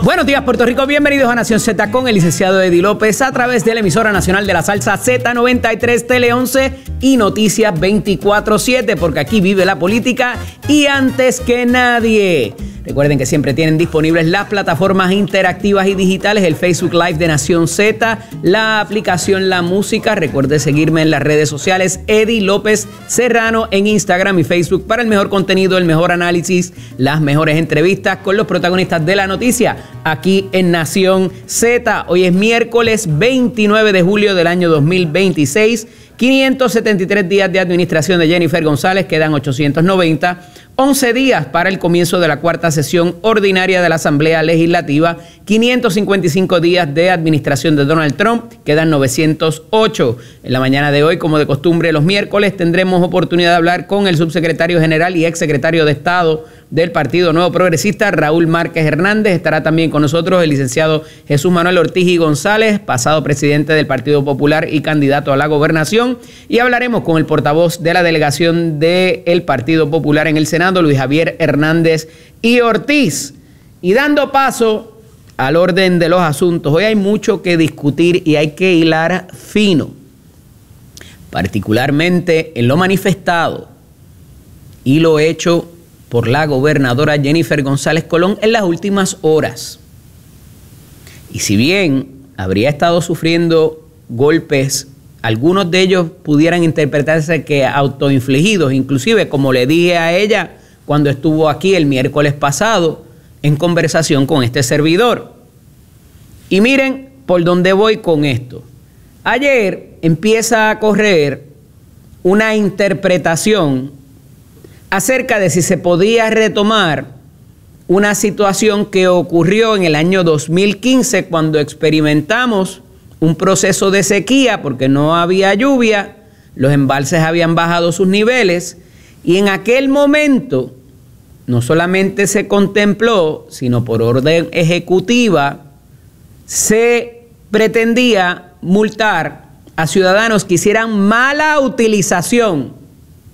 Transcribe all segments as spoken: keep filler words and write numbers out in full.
Buenos días, Puerto Rico. Bienvenidos a Nación Z con el licenciado Eddie López a través de la emisora nacional de la salsa Z noventa y tres, Tele once y Noticias veinticuatro siete, porque aquí vive la política y antes que nadie. Recuerden que siempre tienen disponibles las plataformas interactivas y digitales, el Facebook Live de Nación Z, la aplicación La Música. Recuerde seguirme en las redes sociales, Eddie López Serrano, en Instagram y Facebook para el mejor contenido, el mejor análisis, las mejores entrevistas con los protagonistas de la noticia aquí en Nación Z. Hoy es miércoles veintinueve de julio del año dos mil veintiséis. quinientos setenta y tres días de administración de Jennifer González, quedan ochocientos noventa, once días para el comienzo de la cuarta sesión ordinaria de la Asamblea Legislativa, quinientos cincuenta y cinco días de administración de Donald Trump, quedan novecientos ocho. En la mañana de hoy, como de costumbre los miércoles, tendremos oportunidad de hablar con el subsecretario general y exsecretario de Estado del Partido Nuevo Progresista, Raúl Márquez Hernández. Estará también con nosotros el licenciado Jesús Manuel Ortiz y González, pasado presidente del Partido Popular y candidato a la gobernación. Y hablaremos con el portavoz de la delegación del Partido Popular en el Senado, Luis Javier Hernández y Ortiz. Y dando paso al orden de los asuntos, hoy hay mucho que discutir y hay que hilar fino, particularmente en lo manifestado y lo hecho por la gobernadora Jennifer González Colón en las últimas horas. Y si bien habría estado sufriendo golpes, algunos de ellos pudieran interpretarse que autoinfligidos, inclusive como le dije a ella cuando estuvo aquí el miércoles pasado en conversación con este servidor. Y miren por dónde voy con esto. Ayer empieza a correr una interpretación acerca de si se podía retomar una situación que ocurrió en el año dos mil quince cuando experimentamos un proceso de sequía porque no había lluvia, los embalses habían bajado sus niveles y en aquel momento no solamente se contempló, sino por orden ejecutiva se pretendía multar a ciudadanos que hicieran mala utilización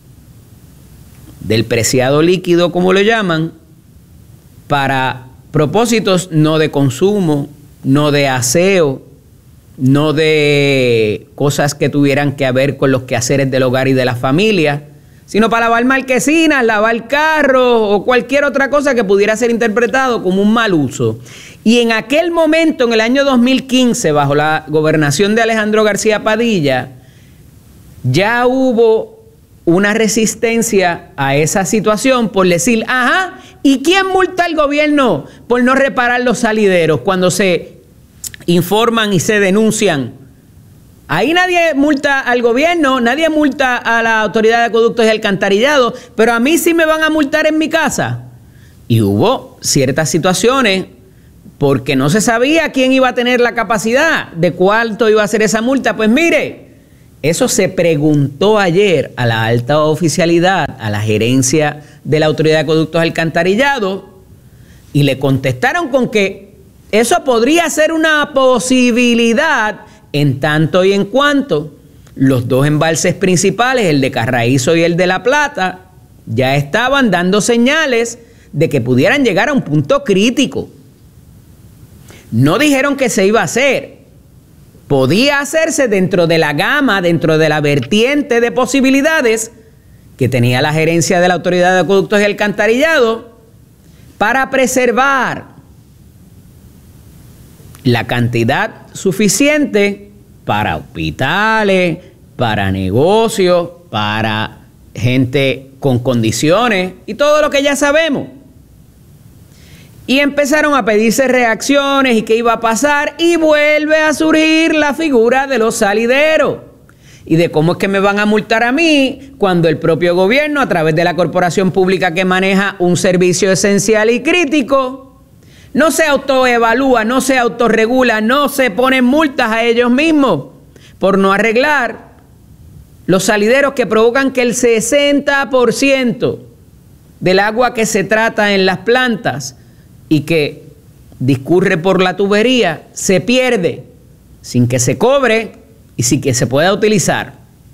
del preciado líquido, como lo llaman, para propósitos no de consumo, no de aseo, no de cosas que tuvieran que ver con los quehaceres del hogar y de la familia, sino para lavar marquesinas, lavar carros o cualquier otra cosa que pudiera ser interpretado como un mal uso. Y en aquel momento, en el año dos mil quince, bajo la gobernación de Alejandro García Padilla, ya hubo una resistencia a esa situación por decir, ajá, ¿y quién multa al gobierno por no reparar los salideros cuando se informan y se denuncian? Ahí nadie multa al gobierno, nadie multa a la Autoridad de Acueductos y Alcantarillado, pero a mí sí me van a multar en mi casa. Y hubo ciertas situaciones porque no se sabía quién iba a tener la capacidad, de cuánto iba a ser esa multa. Pues mire, eso se preguntó ayer a la alta oficialidad, a la gerencia de la Autoridad de Acueductos y Alcantarillado, y le contestaron con que eso podría ser una posibilidad en tanto y en cuanto los dos embalses principales, el de Carraízo y el de La Plata, ya estaban dando señales de que pudieran llegar a un punto crítico. No dijeron que se iba a hacer. Podía hacerse dentro de la gama, dentro de la vertiente de posibilidades que tenía la gerencia de la Autoridad de Acueductos y Alcantarillado para preservar la cantidad suficiente para hospitales, para negocios, para gente con condiciones y todo lo que ya sabemos. Y empezaron a pedirse reacciones y qué iba a pasar, y vuelve a surgir la figura de los salideros y de cómo es que me van a multar a mí cuando el propio gobierno, a través de la corporación pública que maneja un servicio esencial y crítico, no se autoevalúa, no se autorregula, no se ponen multas a ellos mismos por no arreglar los salideros que provocan que el sesenta por ciento del agua que se trata en las plantas y que discurre por la tubería se pierde sin que se cobre y sin que se pueda utilizar.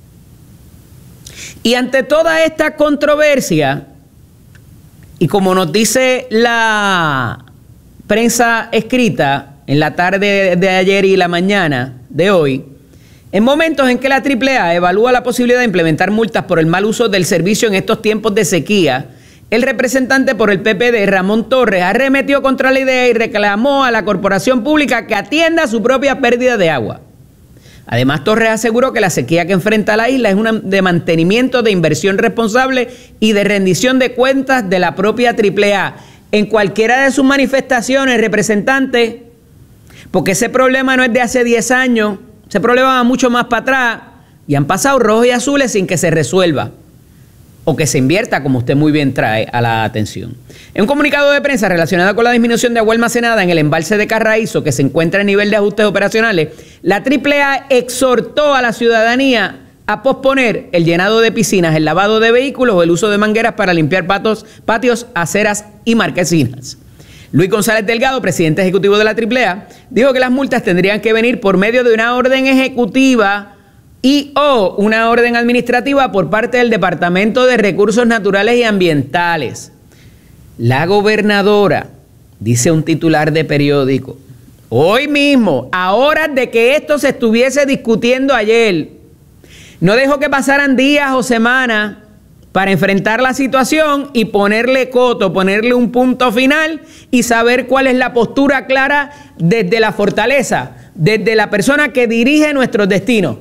Y ante toda esta controversia, y como nos dice la prensa escrita en la tarde de ayer y la mañana de hoy, en momentos en que la triple A evalúa la posibilidad de implementar multas por el mal uso del servicio en estos tiempos de sequía, el representante por el P P D, Ramón Torres, arremetió contra la idea y reclamó a la corporación pública que atienda su propia pérdida de agua. Además, Torres aseguró que la sequía que enfrenta la isla es una de mantenimiento, de inversión responsable y de rendición de cuentas de la propia triple A. En cualquiera de sus manifestaciones, representante, porque ese problema no es de hace diez años, ese problema va mucho más para atrás y han pasado rojos y azules sin que se resuelva o que se invierta, como usted muy bien trae a la atención. En un comunicado de prensa relacionado con la disminución de agua almacenada en el embalse de Carraízo, que se encuentra en nivel de ajustes operacionales, la triple A exhortó a la ciudadanía a posponer el llenado de piscinas, el lavado de vehículos o el uso de mangueras para limpiar patos, patios, aceras y marquesinas. Luis González Delgado, presidente ejecutivo de la triple A, dijo que las multas tendrían que venir por medio de una orden ejecutiva y o una orden administrativa por parte del Departamento de Recursos Naturales y Ambientales. La gobernadora, dice un titular de periódico, hoy mismo, a horas de que esto se estuviese discutiendo ayer, no dejó que pasaran días o semanas para enfrentar la situación y ponerle coto, ponerle un punto final y saber cuál es la postura clara desde la fortaleza, desde la persona que dirige nuestros destinos.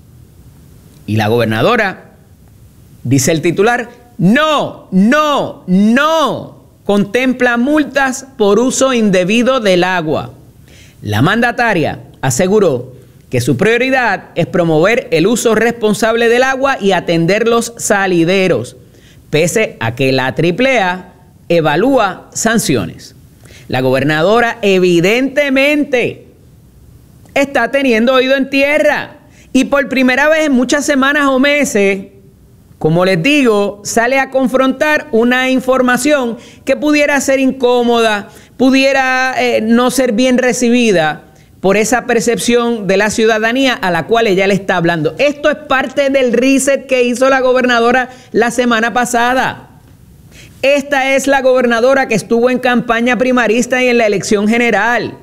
Y la gobernadora, dice el titular, no, no, no contempla multas por uso indebido del agua. La mandataria aseguró que su prioridad es promover el uso responsable del agua y atender los salideros, pese a que la triple A evalúa sanciones. La gobernadora evidentemente está teniendo oído en tierra. Y por primera vez en muchas semanas o meses, como les digo, sale a confrontar una información que pudiera ser incómoda, pudiera eh, no ser bien recibida por esa percepción de la ciudadanía a la cual ella le está hablando. Esto es parte del reset que hizo la gobernadora la semana pasada. Esta es la gobernadora que estuvo en campaña primarista y en la elección general,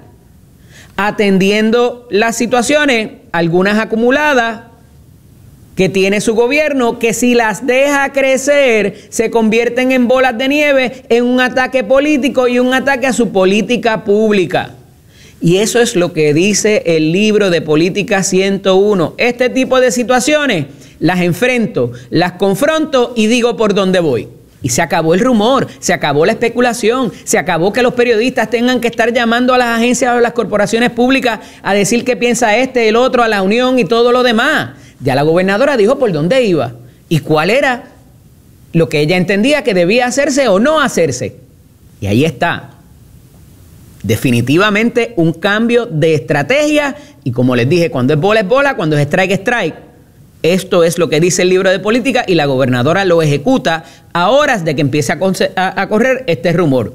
atendiendo las situaciones, algunas acumuladas, que tiene su gobierno, que si las deja crecer, se convierten en bolas de nieve, en un ataque político y un ataque a su política pública. Y eso es lo que dice el libro de Política ciento uno. Este tipo de situaciones las enfrento, las confronto y digo por dónde voy. Y se acabó el rumor, se acabó la especulación, se acabó que los periodistas tengan que estar llamando a las agencias o a las corporaciones públicas a decir qué piensa este, el otro, a la Unión y todo lo demás. Ya la gobernadora dijo por dónde iba y cuál era lo que ella entendía que debía hacerse o no hacerse. Y ahí está. Definitivamente un cambio de estrategia y como les dije, cuando es bola es bola, cuando es strike es strike. Esto es lo que dice el libro de política y la gobernadora lo ejecuta a horas de que empiece a, a, a correr este rumor.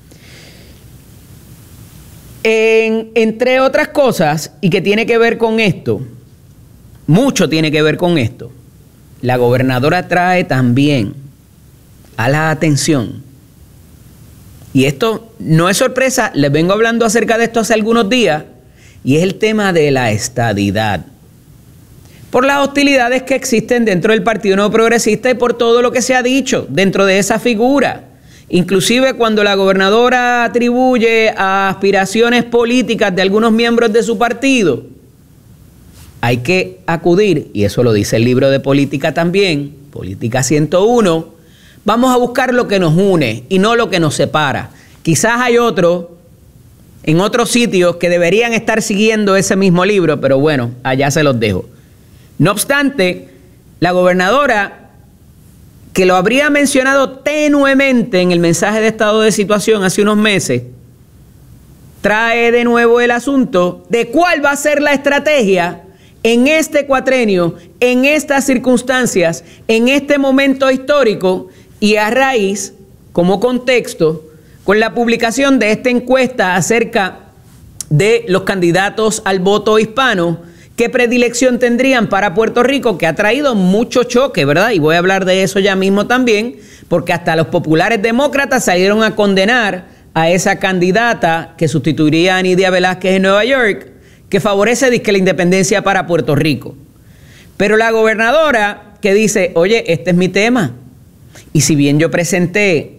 En, entre otras cosas, y que tiene que ver con esto, mucho tiene que ver con esto, la gobernadora trae también a la atención, y esto no es sorpresa, les vengo hablando acerca de esto hace algunos días, y es el tema de la estadidad. Por las hostilidades que existen dentro del Partido Nuevo Progresista y por todo lo que se ha dicho dentro de esa figura. Inclusive cuando la gobernadora atribuye a aspiraciones políticas de algunos miembros de su partido, hay que acudir, y eso lo dice el libro de política también, Política ciento uno, vamos a buscar lo que nos une y no lo que nos separa. Quizás hay otros en otros sitios que deberían estar siguiendo ese mismo libro, pero bueno, allá se los dejo. No obstante, la gobernadora, que lo habría mencionado tenuemente en el mensaje de estado de situación hace unos meses, trae de nuevo el asunto de cuál va a ser la estrategia en este cuatrenio, en estas circunstancias, en este momento histórico y a raíz, como contexto, con la publicación de esta encuesta acerca de los candidatos al voto hispano, qué predilección tendrían para Puerto Rico, que ha traído mucho choque, ¿verdad? Y voy a hablar de eso ya mismo también, porque hasta los populares demócratas salieron a condenar a esa candidata que sustituiría a Nidia Velázquez en Nueva York, que favorece dizque la independencia para Puerto Rico. Pero la gobernadora que dice, oye, este es mi tema, y si bien yo presenté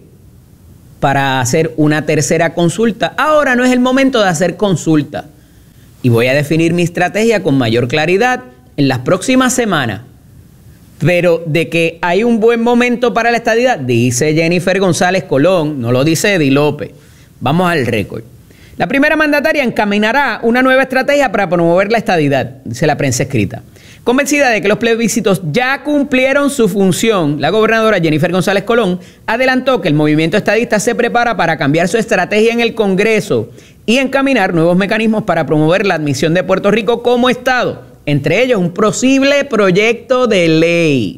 para hacer una tercera consulta, ahora no es el momento de hacer consulta, y voy a definir mi estrategia con mayor claridad en las próximas semanas. Pero de que hay un buen momento para la estadidad, dice Jennifer González Colón, no lo dice Eddie López. Vamos al récord. La primera mandataria encaminará una nueva estrategia para promover la estadidad, dice la prensa escrita. Convencida de que los plebiscitos ya cumplieron su función, la gobernadora Jennifer González Colón adelantó que el movimiento estadista se prepara para cambiar su estrategia en el Congreso y encaminar nuevos mecanismos para promover la admisión de Puerto Rico como Estado, entre ellos un posible proyecto de ley.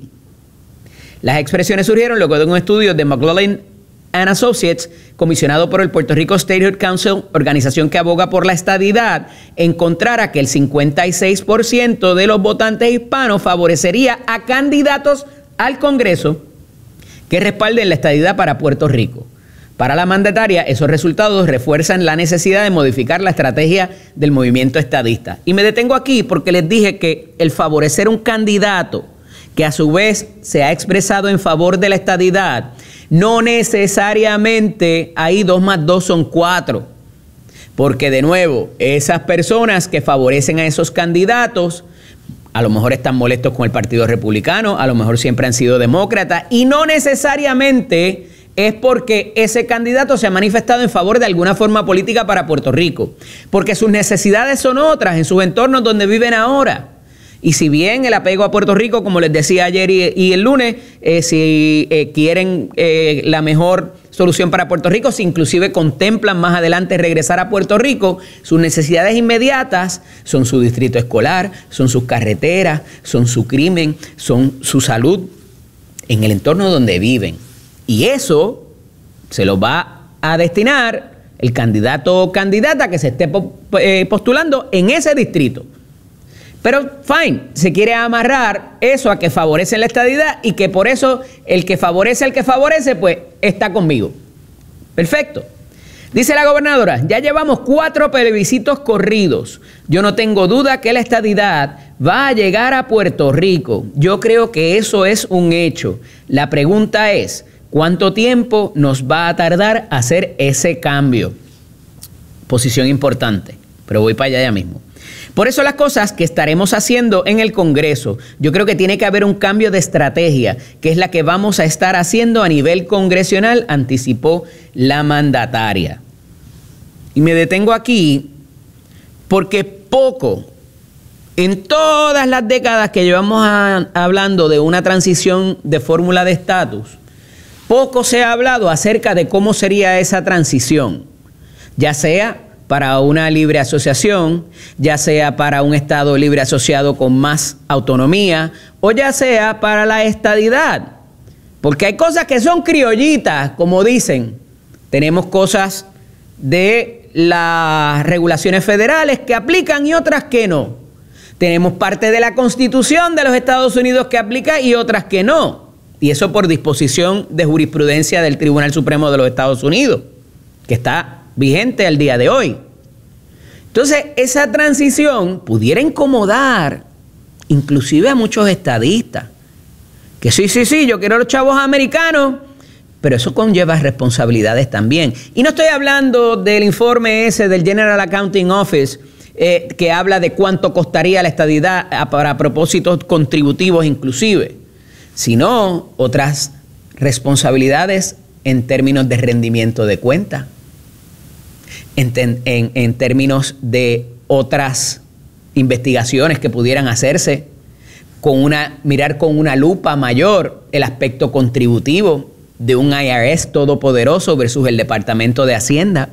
Las expresiones surgieron luego de un estudio de McClellan and Associates, comisionado por el Puerto Rico Statehood Council, organización que aboga por la estadidad, encontrara que el cincuenta y seis por ciento de los votantes hispanos favorecería a candidatos al Congreso que respalden la estadidad para Puerto Rico. Para la mandataria, esos resultados refuerzan la necesidad de modificar la estrategia del movimiento estadista. Y me detengo aquí porque les dije que el favorecer un candidato que a su vez se ha expresado en favor de la estadidad, no necesariamente ahí dos más dos son cuatro. Porque de nuevo, esas personas que favorecen a esos candidatos, a lo mejor están molestos con el Partido Republicano, a lo mejor siempre han sido demócratas, y no necesariamente es porque ese candidato se ha manifestado en favor de alguna forma política para Puerto Rico, porque sus necesidades son otras en sus entornos donde viven ahora. Y si bien el apego a Puerto Rico, como les decía ayer y, y el lunes, eh, si eh, quieren eh, la mejor solución para Puerto Rico, si inclusive contemplan más adelante regresar a Puerto Rico, sus necesidades inmediatas son su distrito escolar, son sus carreteras, son su crimen, son su salud en el entorno donde viven. Y eso se lo va a destinar el candidato o candidata que se esté postulando en ese distrito. Pero, fine, se quiere amarrar eso a que favorecen la estadidad y que por eso el que favorece al que favorece, pues, está conmigo. Perfecto. Dice la gobernadora, ya llevamos cuatro plebiscitos corridos. Yo no tengo duda que la estadidad va a llegar a Puerto Rico. Yo creo que eso es un hecho. La pregunta es, ¿cuánto tiempo nos va a tardar hacer ese cambio? Posición importante, pero voy para allá ya mismo. Por eso las cosas que estaremos haciendo en el Congreso, yo creo que tiene que haber un cambio de estrategia, que es la que vamos a estar haciendo a nivel congresional, anticipó la mandataria. Y me detengo aquí porque poco, en todas las décadas que llevamos a, hablando de una transición de fórmula de estatus, poco se ha hablado acerca de cómo sería esa transición, ya sea para una libre asociación, ya sea para un Estado libre asociado con más autonomía, o ya sea para la estadidad. Porque hay cosas que son criollitas, como dicen. Tenemos cosas de las regulaciones federales que aplican y otras que no. Tenemos parte de la Constitución de los Estados Unidos que aplica y otras que no. Y eso por disposición de jurisprudencia del Tribunal Supremo de los Estados Unidos, que está vigente al día de hoy. Entonces, esa transición pudiera incomodar inclusive a muchos estadistas. Que sí, sí, sí, yo quiero los chavos americanos, pero eso conlleva responsabilidades también. Y no estoy hablando del informe ese del General Accounting Office, eh, que habla de cuánto costaría la estadidad para propósitos contributivos inclusive, sino otras responsabilidades en términos de rendimiento de cuenta. En, en, en términos de otras investigaciones que pudieran hacerse, con una, mirar con una lupa mayor el aspecto contributivo de un I R S todopoderoso versus el Departamento de Hacienda,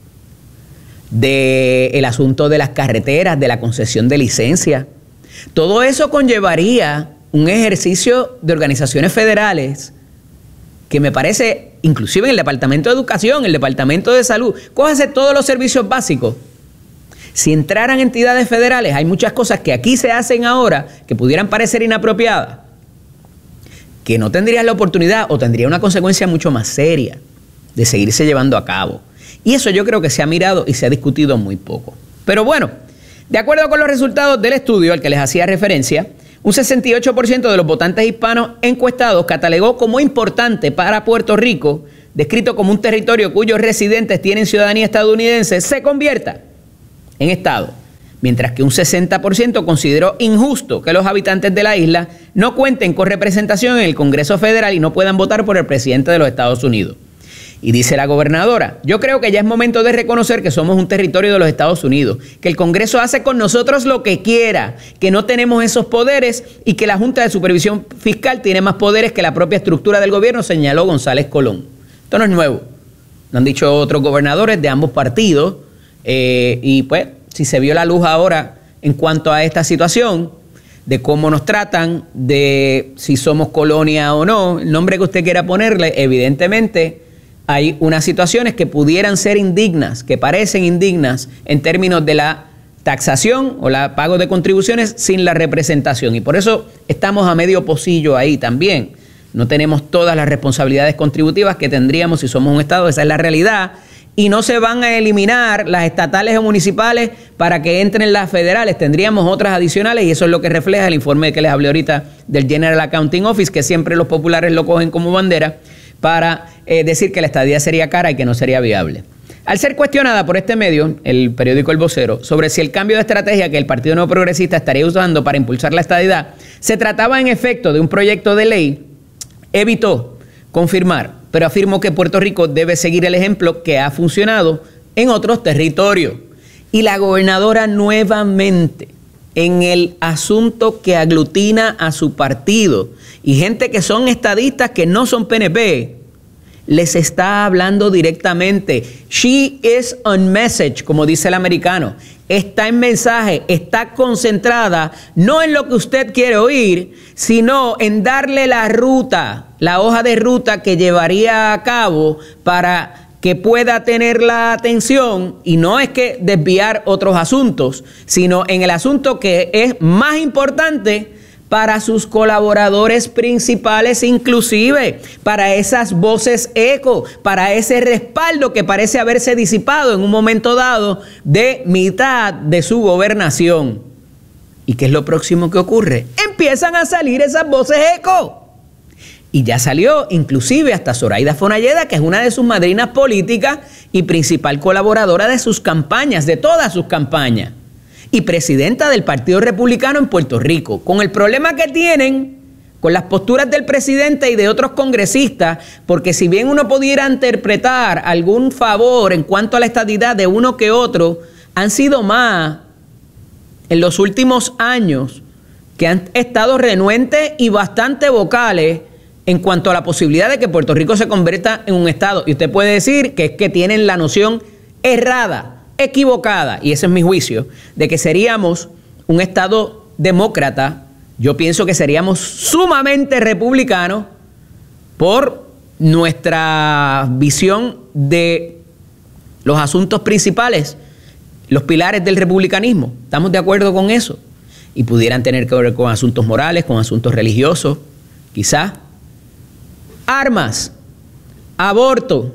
del asunto de las carreteras, de la concesión de licencia. Todo eso conllevaría un ejercicio de organizaciones federales que me parece, inclusive en el Departamento de Educación, el Departamento de Salud, cójase todos los servicios básicos. Si entraran entidades federales, hay muchas cosas que aquí se hacen ahora que pudieran parecer inapropiadas, que no tendrían la oportunidad o tendría una consecuencia mucho más seria de seguirse llevando a cabo. Y eso yo creo que se ha mirado y se ha discutido muy poco. Pero bueno, de acuerdo con los resultados del estudio al que les hacía referencia, un sesenta y ocho por ciento de los votantes hispanos encuestados catalogó como importante para Puerto Rico, descrito como un territorio cuyos residentes tienen ciudadanía estadounidense, se convierta en estado. Mientras que un sesenta por ciento consideró injusto que los habitantes de la isla no cuenten con representación en el Congreso Federal y no puedan votar por el presidente de los Estados Unidos. Y dice la gobernadora, yo creo que ya es momento de reconocer que somos un territorio de los Estados Unidos, que el Congreso hace con nosotros lo que quiera, que no tenemos esos poderes y que la Junta de Supervisión Fiscal tiene más poderes que la propia estructura del gobierno, señaló González Colón. Esto no es nuevo, lo han dicho otros gobernadores de ambos partidos eh, y pues si se vio la luz ahora en cuanto a esta situación, de cómo nos tratan, de si somos colonia o no, el nombre que usted quiera ponerle, evidentemente hay unas situaciones que pudieran ser indignas, que parecen indignas en términos de la taxación o la pago de contribuciones sin la representación. Y por eso estamos a medio pocillo ahí también. No tenemos todas las responsabilidades contributivas que tendríamos si somos un Estado, esa es la realidad. Y no se van a eliminar las estatales o municipales para que entren las federales. Tendríamos otras adicionales y eso es lo que refleja el informe que les hablé ahorita del General Accounting Office, que siempre los populares lo cogen como bandera para eh, decir que la estadía sería cara y que no sería viable. Al ser cuestionada por este medio, el periódico El Vocero, sobre si el cambio de estrategia que el Partido Nuevo Progresista estaría usando para impulsar la estadidad se trataba en efecto de un proyecto de ley, evitó confirmar, pero afirmó que Puerto Rico debe seguir el ejemplo que ha funcionado en otros territorios. Y la gobernadora nuevamente, en el asunto que aglutina a su partido y gente que son estadistas que no son P N P, les está hablando directamente. She is on message, como dice el americano. Está en mensaje, está concentrada no en lo que usted quiere oír, sino en darle la ruta, la hoja de ruta que llevaría a cabo para que pueda tener la atención, y no es que desviar otros asuntos, sino en el asunto que es más importante para sus colaboradores principales, inclusive para esas voces eco, para ese respaldo que parece haberse disipado en un momento dado de mitad de su gobernación. ¿Y qué es lo próximo que ocurre? Empiezan a salir esas voces eco. Y ya salió inclusive hasta Zoraida Fonalleda, que es una de sus madrinas políticas y principal colaboradora de sus campañas, de todas sus campañas, y presidenta del Partido Republicano en Puerto Rico, con el problema que tienen con las posturas del presidente y de otros congresistas, porque si bien uno pudiera interpretar algún favor en cuanto a la estadidad de uno que otro, han sido más en los últimos años que han estado renuentes y bastante vocales en cuanto a la posibilidad de que Puerto Rico se convierta en un Estado. Y usted puede decir que es que tienen la noción errada, equivocada, y ese es mi juicio, de que seríamos un Estado demócrata. Yo pienso que seríamos sumamente republicanos por nuestra visión de los asuntos principales, los pilares del republicanismo. ¿Estamos de acuerdo con eso? Y pudieran tener que ver con asuntos morales, con asuntos religiosos, quizás. Armas, aborto,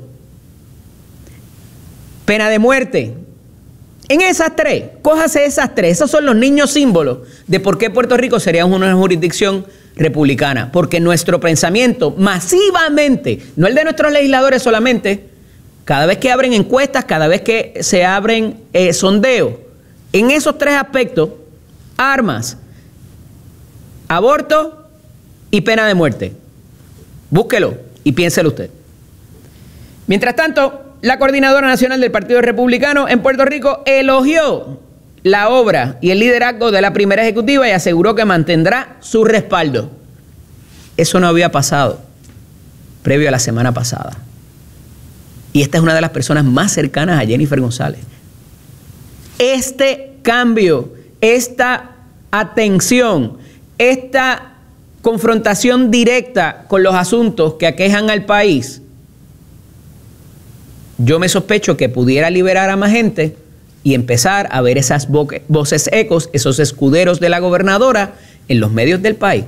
pena de muerte. En esas tres, cójase esas tres, esos son los niños símbolos de por qué Puerto Rico sería una jurisdicción republicana. Porque nuestro pensamiento masivamente, no el de nuestros legisladores solamente, cada vez que abren encuestas, cada vez que se abren eh, sondeos, en esos tres aspectos, armas, aborto y pena de muerte. Búsquelo y piénselo usted. Mientras tanto, la coordinadora nacional del Partido Republicano en Puerto Rico elogió la obra y el liderazgo de la primera ejecutiva y aseguró que mantendrá su respaldo. Eso no había pasado previo a la semana pasada. Y esta es una de las personas más cercanas a Jennifer González. Este cambio, esta atención, esta confrontación directa con los asuntos que aquejan al país, yo me sospecho que pudiera liberar a más gente y empezar a ver esas voces ecos, esos escuderos de la gobernadora en los medios del país.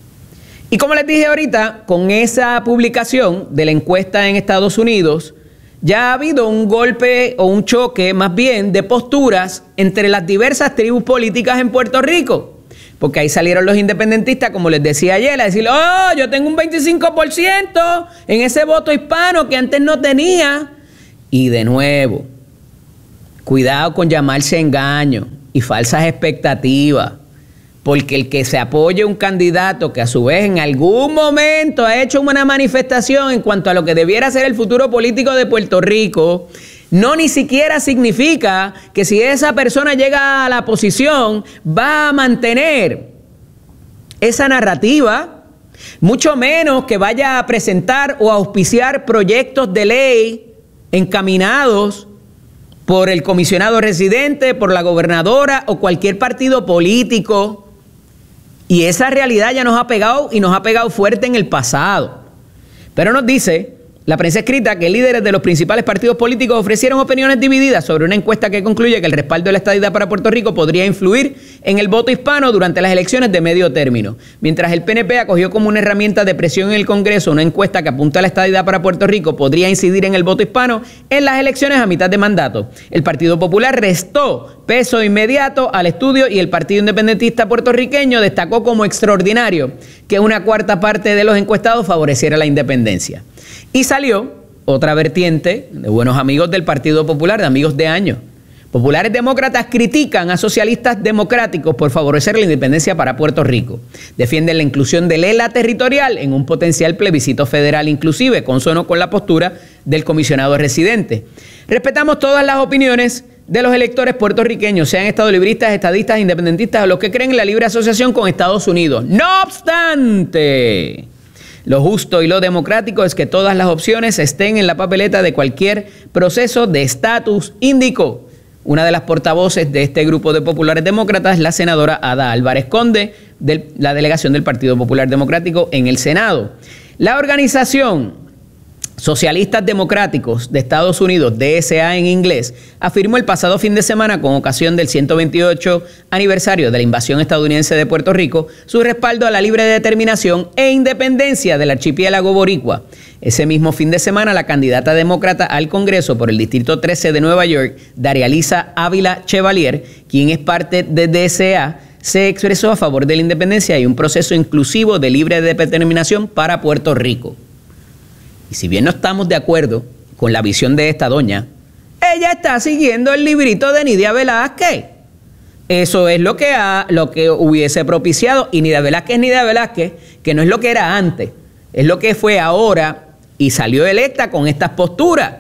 Y como les dije ahorita, con esa publicación de la encuesta en Estados Unidos, ya ha habido un golpe o un choque más bien de posturas entre las diversas tribus políticas en Puerto Rico. Porque ahí salieron los independentistas, como les decía ayer, a decir, oh, yo tengo un veinticinco por ciento en ese voto hispano que antes no tenía. Y de nuevo, cuidado con llamarse engaño y falsas expectativas. Porque el que se apoye un candidato que a su vez en algún momento ha hecho una manifestación en cuanto a lo que debiera ser el futuro político de Puerto Rico, no ni siquiera significa que si esa persona llega a la posición va a mantener esa narrativa, mucho menos que vaya a presentar o a auspiciar proyectos de ley encaminados por el comisionado residente, por la gobernadora o cualquier partido político. Y esa realidad ya nos ha pegado y nos ha pegado fuerte en el pasado. Pero nos dice la prensa escrita que líderes de los principales partidos políticos ofrecieron opiniones divididas sobre una encuesta que concluye que el respaldo de la estadidad para Puerto Rico podría influir en el voto hispano durante las elecciones de medio término. Mientras el P N P acogió como una herramienta de presión en el Congreso una encuesta que apunta a la estadidad para Puerto Rico podría incidir en el voto hispano en las elecciones a mitad de mandato. El Partido Popular restó peso inmediato al estudio y el Partido Independentista Puertorriqueño destacó como extraordinario que una cuarta parte de los encuestados favoreciera la independencia. Y salió otra vertiente de buenos amigos del Partido Popular, de amigos de años. Populares demócratas critican a socialistas democráticos por favorecer la independencia para Puerto Rico. Defienden la inclusión del E L A territorial en un potencial plebiscito federal inclusive, consono con la postura del comisionado residente. Respetamos todas las opiniones de los electores puertorriqueños, sean estadolibristas, estadistas, independentistas o los que creen en la libre asociación con Estados Unidos. No obstante, lo justo y lo democrático es que todas las opciones estén en la papeleta de cualquier proceso de estatus, indicó una de las portavoces de este grupo de populares demócratas, la senadora Ada Álvarez Conde, de la delegación del Partido Popular Democrático en el Senado. La organización Socialistas Democráticos de Estados Unidos, D S A en inglés, afirmó el pasado fin de semana, con ocasión del ciento veintiocho aniversario de la invasión estadounidense de Puerto Rico, su respaldo a la libre determinación e independencia del archipiélago boricua. Ese mismo fin de semana, la candidata demócrata al Congreso por el Distrito trece de Nueva York, Darialisa Ávila Chevalier, quien es parte de D S A, se expresó a favor de la independencia y un proceso inclusivo de libre determinación para Puerto Rico. Y si bien no estamos de acuerdo con la visión de esta doña, ella está siguiendo el librito de Nidia Velázquez. Eso es lo que, ha, lo que hubiese propiciado. Y Nidia Velázquez es Nidia Velázquez, que no es lo que era antes, es lo que fue ahora y salió electa con estas posturas.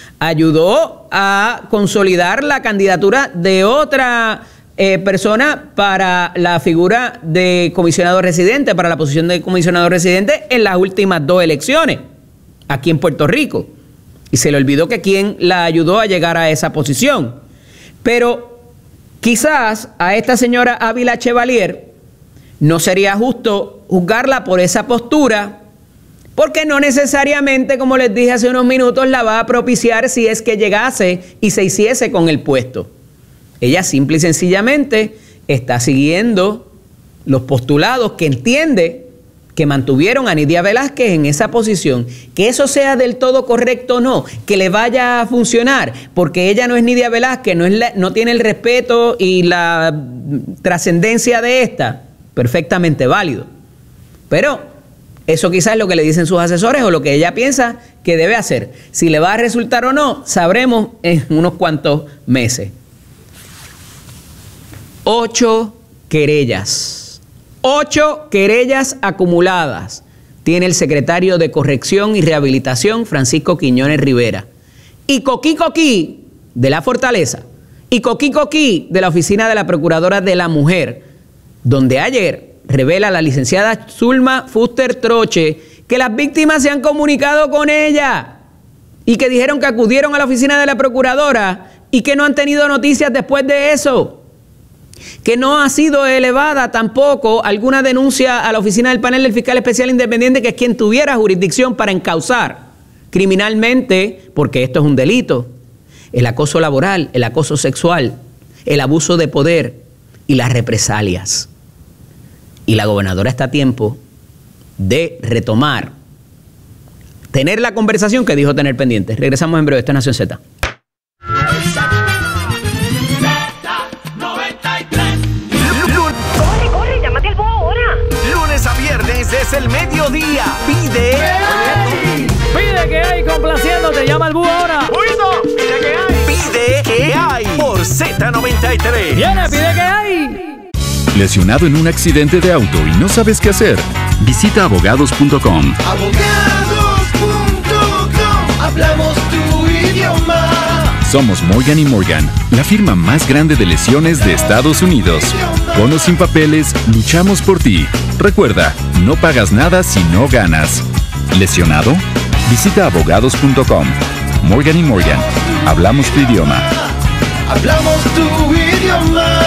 Ayudó a consolidar la candidatura de otra eh, persona para la figura de comisionado residente, para la posición de comisionado residente en las últimas dos elecciones aquí en Puerto Rico. Y se le olvidó que quien la ayudó a llegar a esa posición. Pero quizás a esta señora Ávila Chevalier no sería justo juzgarla por esa postura, porque no necesariamente, como les dije hace unos minutos, la va a propiciar si es que llegase y se hiciese con el puesto. Ella simple y sencillamente está siguiendo los postulados que entiende que mantuvieron a Nidia Velázquez en esa posición. Que eso sea del todo correcto o no, que le vaya a funcionar, porque ella no es Nidia Velázquez, no, es la, no tiene el respeto y la trascendencia de esta, perfectamente válido. Pero eso quizás es lo que le dicen sus asesores o lo que ella piensa que debe hacer. Si le va a resultar o no, sabremos en unos cuantos meses. Ocho querellas. Ocho querellas acumuladas tiene el secretario de Corrección y Rehabilitación, Francisco Quiñones Rivera. Y Coquí Coquí, de la Fortaleza, y Coquí Coquí, de la Oficina de la Procuradora de la Mujer, donde ayer revela la licenciada Zulma Fuster Troche que las víctimas se han comunicado con ella y que dijeron que acudieron a la Oficina de la Procuradora y que no han tenido noticias después de eso. Que no ha sido elevada tampoco alguna denuncia a la oficina del panel del fiscal especial independiente, que es quien tuviera jurisdicción para encauzar criminalmente, porque esto es un delito, el acoso laboral, el acoso sexual, el abuso de poder y las represalias. Y la gobernadora está a tiempo de retomar tener la conversación que dijo tener pendiente. Regresamos en breve. Esto es Nación Z. Corre, corre, llámate al búho ahora. Lunes a viernes es el mediodía. Pide. ¡Hey! Pide que hay complaciéndote. Llama al búho ahora. Oído. Pide que hay. Pide que hay. Por Z noventa y tres. Viene, pide que hay. ¿Lesionado en un accidente de auto y no sabes qué hacer? Visita abogados punto com. abogados punto com. Hablamos tu idioma. Somos Morgan y Morgan, la firma más grande de lesiones de Estados Unidos. Con o sin papeles, luchamos por ti. Recuerda, no pagas nada si no ganas. ¿Lesionado? Visita abogados punto com. Morgan y Morgan, hablamos tu idioma. Hablamos tu idioma.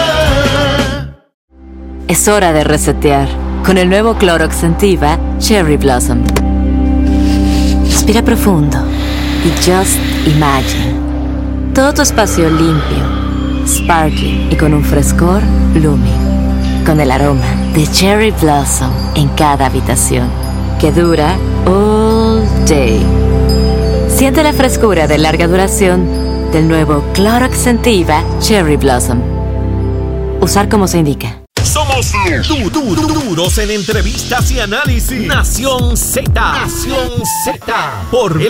Es hora de resetear con el nuevo Clorox Sentiva Cherry Blossom. Respira profundo y just imagine. Todo tu espacio limpio, sparkling y con un frescor blooming. Con el aroma de Cherry Blossom en cada habitación, que dura all day. Siente la frescura de larga duración del nuevo Clorox Sentiva Cherry Blossom. Usar como se indica. Somos du- du- du- duros en entrevistas y análisis. Nación Z. Nación Z. Por el